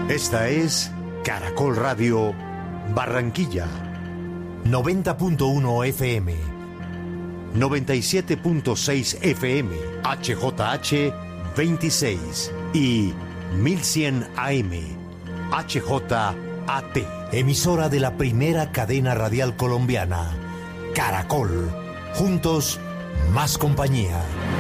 Esta es Caracol Radio Barranquilla. 90.1 FM. 97.6 FM. HJH 26 y 1100 AM. HJAT. Emisora de la primera cadena radial colombiana. Caracol. Juntos, más compañía.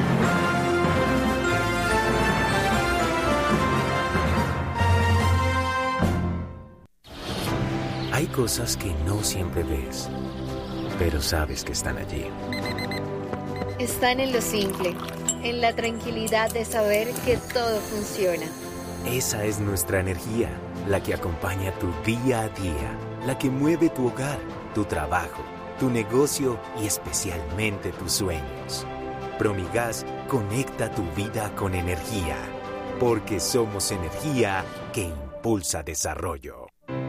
Hay cosas que no siempre ves, pero sabes que están allí. Están en lo simple, en la tranquilidad de saber que todo funciona. Esa es nuestra energía, la que acompaña tu día a día, la que mueve tu hogar, tu trabajo, tu negocio y especialmente tus sueños. Promigas conecta tu vida con energía, porque somos energía que impulsa desarrollo.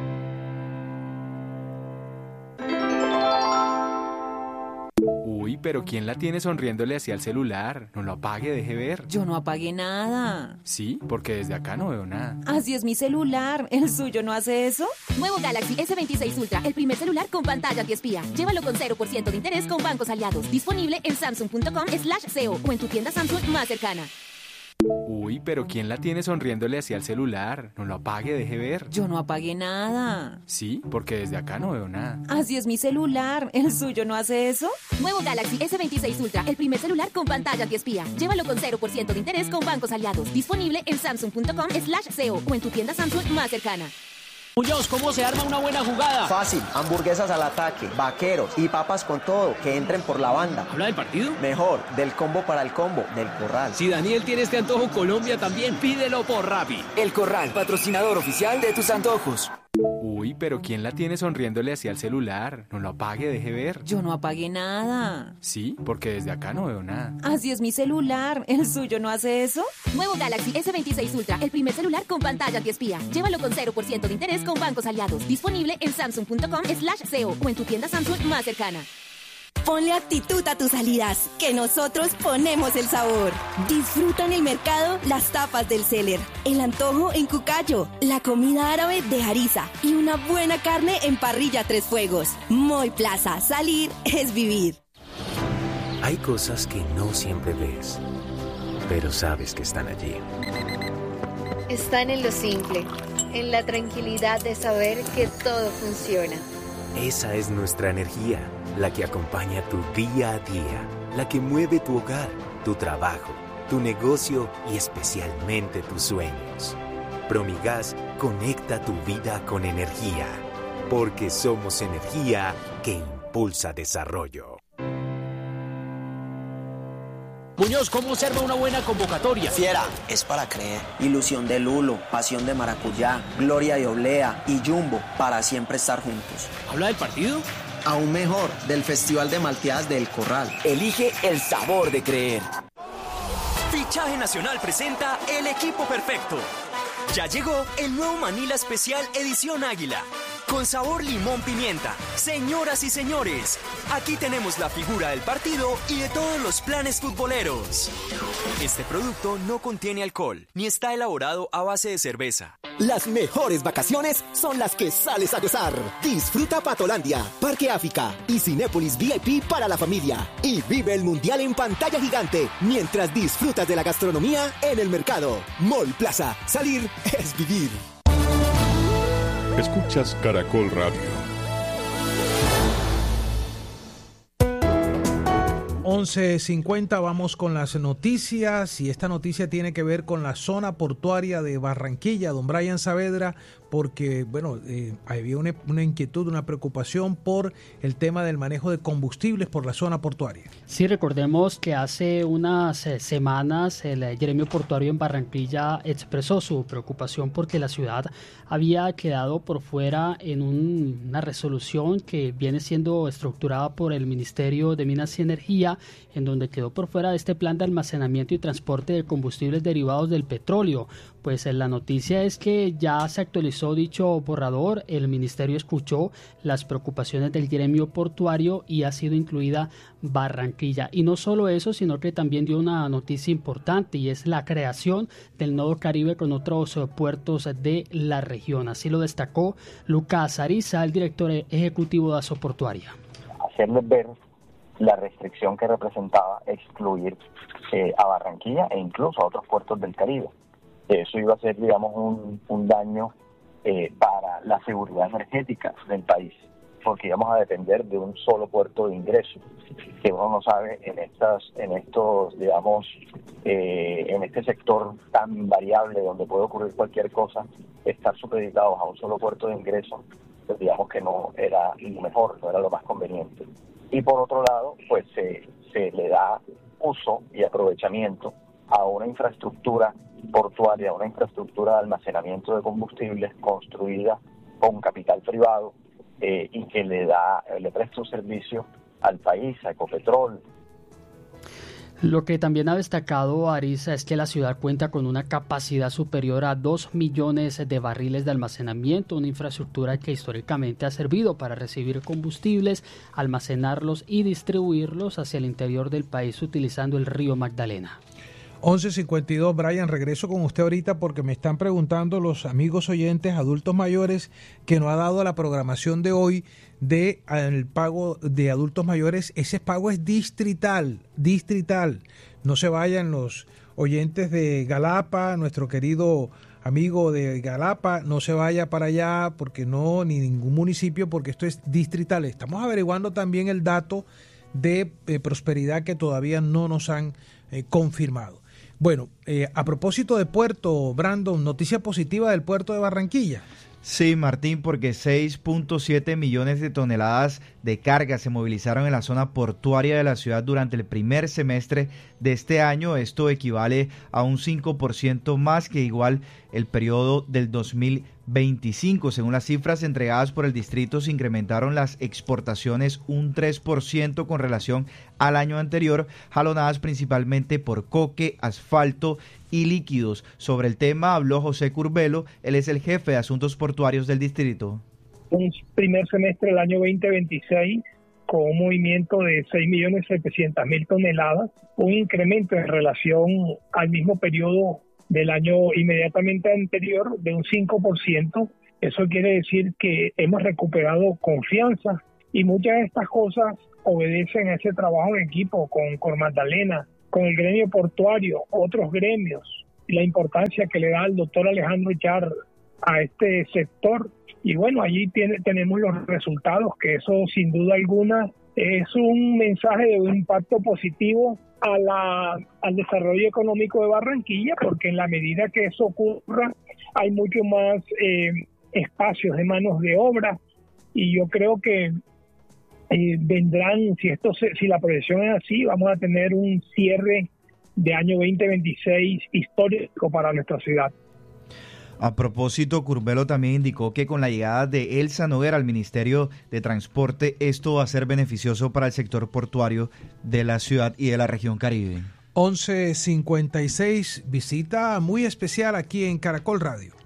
Uy, pero ¿quién la tiene sonriéndole hacia el celular? No lo apague, deje ver. Yo no apagué nada. Sí, porque desde acá no veo nada. Así es mi celular. ¿El suyo no hace eso? Nuevo Galaxy S26 Ultra, el primer celular con pantalla antiespía. Llévalo con 0% de interés con bancos aliados. Disponible en samsung.com/co o en tu tienda Samsung más cercana. Uy, pero ¿quién la tiene sonriéndole hacia el celular? No lo apague, deje ver. Yo no apagué nada. Sí, porque desde acá no veo nada. Así es mi celular. ¿El suyo no hace eso? Nuevo Galaxy S26 Ultra, el primer celular con pantalla antiespía. Llévalo con 0% de interés con bancos aliados. Disponible en samsung.com/co o en tu tienda Samsung más cercana. Muñoz, ¿cómo se arma una buena jugada? Fácil, hamburguesas al ataque, vaqueros y papas con todo, que entren por la banda. ¿Habla del partido? Mejor, del combo para el combo, del Corral. Si Daniel tiene este antojo, Colombia también, pídelo por Rappi. El Corral, patrocinador oficial de tus antojos. Uy, pero ¿quién la tiene sonriéndole hacia el celular? No lo apague, deje ver. Yo no apagué nada. Sí, porque desde acá no veo nada. Así es mi celular. ¿El suyo no hace eso? Nuevo Galaxy S26 Ultra, el primer celular con pantalla antiespía. Llévalo con 0% de interés con bancos aliados. Disponible en samsung.com/co o en tu tienda Samsung más cercana. Ponle actitud a tus salidas, que nosotros ponemos el sabor. Disfruta en el mercado las tapas del Seller, el antojo en Cucayo, la comida árabe de Ariza y una buena carne en parrilla Tres Fuegos. Moy Plaza, salir es vivir. Hay cosas que no siempre ves, pero sabes que están allí. Están en lo simple, en la tranquilidad de saber que todo funciona. Esa es nuestra energía, la que acompaña tu día a día, la que mueve tu hogar, tu trabajo, tu negocio y especialmente tus sueños. Promigas conecta tu vida con energía, porque somos energía que impulsa desarrollo. Muñoz, ¿cómo se arma una buena convocatoria? Fiera, es para creer. Ilusión de Lulo, pasión de maracuyá, gloria de oblea y jumbo para siempre estar juntos. ¿Habla del partido? Aún mejor, del Festival de Malteadas del Corral. Elige el sabor de creer. Fichaje Nacional presenta el equipo perfecto. Ya llegó el nuevo Manila Especial Edición Águila. Con sabor limón pimienta. Señoras y señores, aquí tenemos la figura del partido y de todos los planes futboleros. Este producto no contiene alcohol, ni está elaborado a base de cerveza. Las mejores vacaciones son las que sales a gozar. Disfruta Patolandia, Parque África y Cinépolis VIP para la familia. Y vive el Mundial en pantalla gigante mientras disfrutas de la gastronomía en el mercado. Mall Plaza, salir es vivir. Escuchas Caracol Radio. 11:50, vamos con las noticias y esta noticia tiene que ver con la zona portuaria de Barranquilla. Don Brian Saavedra, porque había una inquietud, una preocupación por el tema del manejo de combustibles por la zona portuaria. Sí, recordemos que hace unas semanas el gremio portuario en Barranquilla expresó su preocupación porque la ciudad había quedado por fuera en una resolución que viene siendo estructurada por el Ministerio de Minas y Energía, en donde quedó por fuera este plan de almacenamiento y transporte de combustibles derivados del petróleo. Pues la noticia es que ya se actualizó dicho borrador, el ministerio escuchó las preocupaciones del gremio portuario y ha sido incluida Barranquilla. Y no solo eso, sino que también dio una noticia importante y es la creación del Nodo Caribe con otros puertos de la región. Así lo destacó Lucas Ariza, el director ejecutivo de Asoportuaria. Hacerles ver la restricción que representaba excluir a Barranquilla e incluso a otros puertos del Caribe. Eso iba a ser, digamos, un daño para la seguridad energética del país, porque íbamos a depender de un solo puerto de ingreso, que uno no sabe en este sector tan variable donde puede ocurrir cualquier cosa, estar supeditados a un solo puerto de ingreso, pues digamos que no era lo mejor, no era lo más conveniente. Y por otro lado, pues se le da uso y aprovechamiento a una infraestructura portuaria, una infraestructura de almacenamiento de combustibles construida con capital privado y que le presta un servicio al país, a Ecopetrol. Lo que también ha destacado Ariza es que la ciudad cuenta con una capacidad superior a 2 millones de barriles de almacenamiento, una infraestructura que históricamente ha servido para recibir combustibles, almacenarlos y distribuirlos hacia el interior del país utilizando el río Magdalena. 11:52, Brian, regreso con usted ahorita porque me están preguntando los amigos oyentes adultos mayores que no ha dado la programación de hoy de el pago de adultos mayores. Ese pago es distrital. No se vayan los oyentes de Galapa, nuestro querido amigo de Galapa, no se vaya para allá porque no, ni ningún municipio, porque esto es distrital. Estamos averiguando también el dato de prosperidad que todavía no nos han confirmado. Bueno, a propósito de puerto, Brandon, noticia positiva del puerto de Barranquilla. Sí, Martín, porque 6.7 millones de toneladas de carga se movilizaron en la zona portuaria de la ciudad durante el primer semestre de este año. Esto equivale a un 5% más que igual el periodo del 2025. Según las cifras entregadas por el distrito, se incrementaron las exportaciones un 3% con relación al año anterior, jalonadas principalmente por coque, asfalto y líquidos. Sobre el tema habló José Curbelo, él es el jefe de asuntos portuarios del distrito. Un primer semestre del año 2026 con un movimiento de 6.700.000 toneladas, un incremento en relación al mismo periodo del año inmediatamente anterior de un 5%. Eso quiere decir que hemos recuperado confianza y muchas de estas cosas obedecen a ese trabajo en equipo con Magdalena, con el gremio portuario, otros gremios, la importancia que le da el doctor Alejandro Char a este sector. Y bueno, allí tenemos los resultados, que eso sin duda alguna es un mensaje de un impacto positivo al desarrollo económico de Barranquilla, porque en la medida que eso ocurra hay mucho más espacios de manos de obra, y yo creo que vendrán, si la proyección es así, vamos a tener un cierre de año 2026 histórico para nuestra ciudad. A propósito, Curbelo también indicó que con la llegada de Elsa Noguera al Ministerio de Transporte, esto va a ser beneficioso para el sector portuario de la ciudad y de la región Caribe. 11:56, visita muy especial aquí en Caracol Radio.